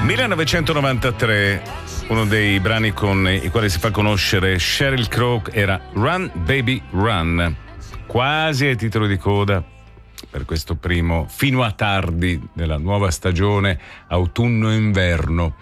1993, uno dei brani con i quali si fa conoscere Sheryl Crow era Run Baby Run, quasi ai titoli di coda per questo primo fino a tardi della nuova stagione autunno-inverno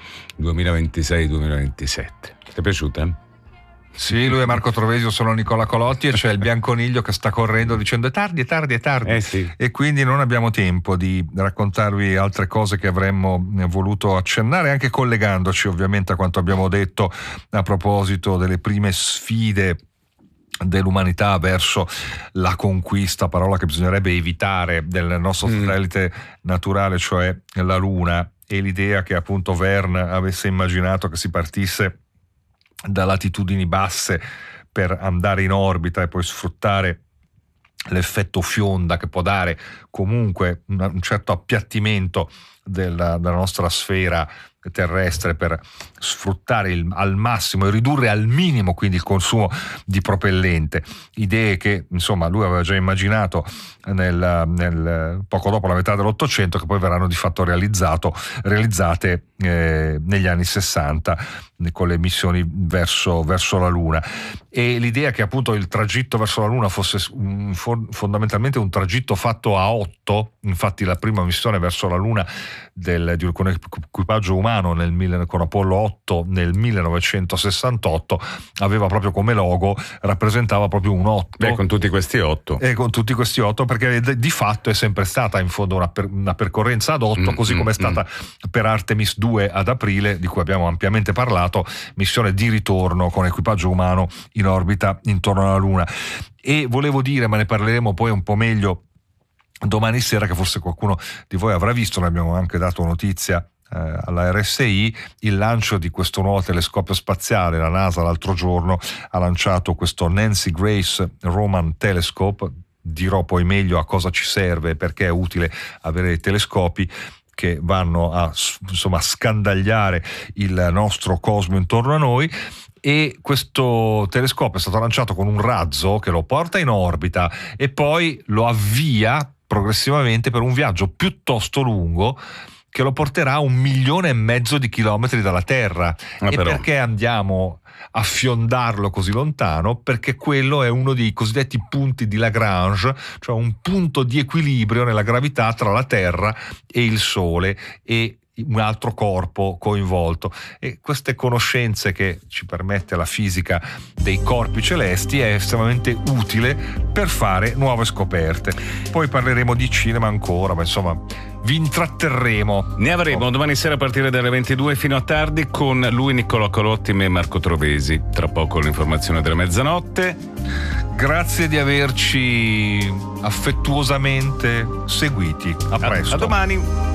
2026-2027. Ti è piaciuta? Sì, lui è Marco Trovesi, io sono Nicola Colotti e c'è il bianconiglio che sta correndo dicendo è tardi. Sì. E quindi non abbiamo tempo di raccontarvi altre cose che avremmo voluto accennare, anche collegandoci ovviamente a quanto abbiamo detto a proposito delle prime sfide dell'umanità verso la conquista, parola che bisognerebbe evitare, del nostro satellite naturale, cioè la Luna, e l'idea che appunto Verne avesse immaginato che si partisse da latitudini basse per andare in orbita e poi sfruttare l'effetto fionda che può dare comunque un certo appiattimento della nostra sfera terrestre per sfruttare al massimo e ridurre al minimo quindi il consumo di propellente. Idee che insomma lui aveva già immaginato nel poco dopo la metà dell'Ottocento, che poi verranno di fatto realizzate negli anni 60 con le missioni verso la Luna. E l'idea che appunto il tragitto verso la Luna fosse fondamentalmente un tragitto fatto a 8, infatti la prima missione verso la Luna con equipaggio umano con Apollo 8 nel 1968 aveva proprio come logo, rappresentava proprio un 8. Con tutti questi 8. E con tutti questi 8, perché di fatto è sempre stata in fondo una percorrenza ad 8, così come è stata per Artemis 2 ad aprile, di cui abbiamo ampiamente parlato, missione di ritorno con equipaggio umano in orbita intorno alla Luna. E volevo dire, ma ne parleremo poi un po' meglio domani sera, che forse qualcuno di voi avrà visto, ne abbiamo anche dato notizia alla RSI, il lancio di questo nuovo telescopio spaziale. La NASA l'altro giorno ha lanciato questo Nancy Grace Roman Telescope. Dirò poi meglio a cosa ci serve e perché è utile avere dei telescopi che vanno a scandagliare il nostro cosmo intorno a noi. E questo telescopio è stato lanciato con un razzo che lo porta in orbita e poi lo avvia progressivamente per un viaggio piuttosto lungo che lo porterà a 1,5 milioni di chilometri dalla Terra. Perché andiamo a fiondarlo così lontano? Perché quello è uno dei cosiddetti punti di Lagrange, cioè un punto di equilibrio nella gravità tra la Terra e il Sole e un altro corpo coinvolto. E queste conoscenze che ci permette la fisica dei corpi celesti è estremamente utile per fare nuove scoperte. Poi parleremo di cinema ancora, ma insomma vi intratterremo. Ne avremo domani sera a partire dalle 22 fino a tardi con lui, Nicola Colotti, e me, Marco Trovesi. Tra poco l'informazione della mezzanotte. Grazie di averci affettuosamente seguiti. A presto. A domani.